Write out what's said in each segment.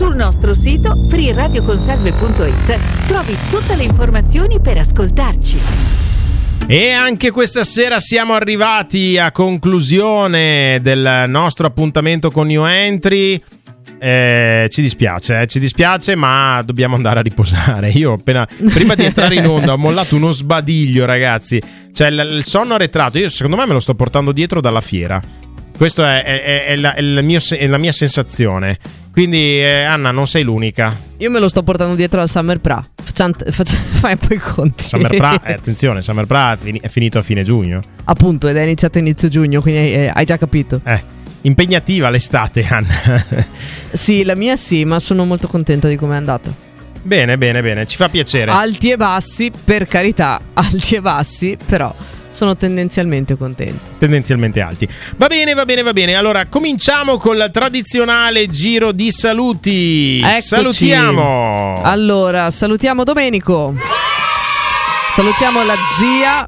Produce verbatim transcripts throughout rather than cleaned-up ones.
Sul nostro sito free radio consalve punto it trovi tutte le informazioni per ascoltarci. E anche questa sera siamo arrivati a conclusione del nostro appuntamento con New Entry. Eh, ci dispiace, eh, ci dispiace, ma dobbiamo andare a riposare. Io appena prima di entrare in onda ho mollato uno sbadiglio, ragazzi. Cioè il, il sonno arretrato, io secondo me me lo sto portando dietro dalla fiera. Questa è, è, è, la, è, il mio, è la mia sensazione. Quindi eh, Anna, non sei l'unica. Io me lo sto portando dietro al Summer Pra. Facciamo, facciamo, fai poi i conti. Summer Pra, eh, attenzione, Summer Pra è, fini, è finito a fine giugno. Appunto, ed è iniziato a inizio giugno, quindi eh, hai già capito. Eh, impegnativa l'estate, Anna. Sì, la mia sì, ma sono molto contenta di come è andata. Bene, bene, bene, ci fa piacere. Alti e bassi, per carità, alti e bassi, però sono tendenzialmente contenti. Tendenzialmente alti. Va bene, va bene, va bene. Allora, cominciamo col tradizionale giro di saluti. Eccoci. Salutiamo. Allora, salutiamo Domenico. Salutiamo la zia.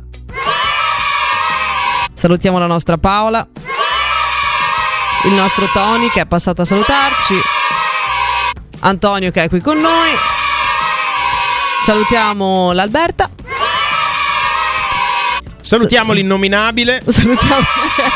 Salutiamo la nostra Paola. Il nostro Tony che è passato a salutarci. Antonio che è qui con noi. Salutiamo l'Alberta. Salutiamo S- l'innominabile. Salutiamo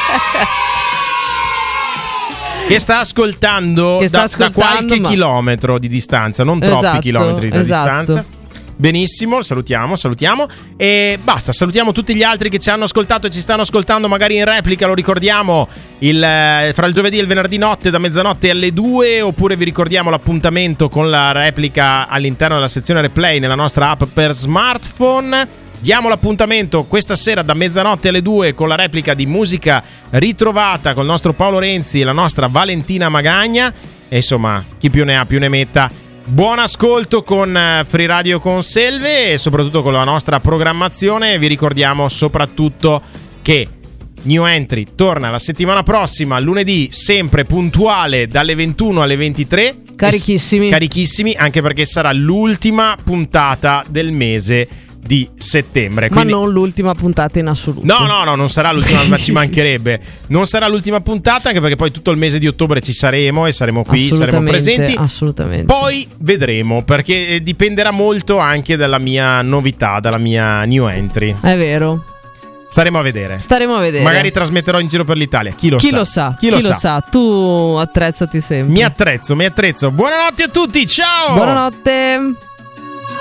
che sta ascoltando, che sta da, ascoltando da qualche ma... chilometro di distanza, non esatto, troppi chilometri di esatto. distanza. Benissimo, salutiamo, salutiamo e basta, salutiamo tutti gli altri che ci hanno ascoltato e ci stanno ascoltando magari in replica, lo ricordiamo, il, fra il giovedì e il venerdì notte da mezzanotte alle due, oppure vi ricordiamo l'appuntamento con la replica all'interno della sezione replay nella nostra app per smartphone. Diamo l'appuntamento questa sera da mezzanotte alle due con la replica di Musica Ritrovata con il nostro Paolo Renzi e la nostra Valentina Magagna e insomma, chi più ne ha più ne metta. Buon ascolto con Free Radio Conselve e soprattutto con la nostra programmazione. Vi ricordiamo soprattutto che New Entry torna la settimana prossima, lunedì, sempre puntuale dalle ventuno alle ventitré. Carichissimi. Carichissimi, anche perché sarà l'ultima puntata del mese di settembre. Quindi... ma non l'ultima puntata in assoluto. No, no, no, non sarà l'ultima, ma ci mancherebbe. Non sarà l'ultima puntata, anche perché poi tutto il mese di ottobre ci saremo e saremo qui, saremo presenti. Assolutamente. Poi vedremo, perché dipenderà molto anche dalla mia novità, dalla mia new entry. È vero. Staremo a vedere. Staremo a vedere. Magari trasmetterò in giro per l'Italia. Chi lo chi sa? Lo sa? Chi, lo, chi sa? lo sa? Tu attrezzati sempre. Mi attrezzo, mi attrezzo. Buonanotte a tutti, ciao! Buonanotte.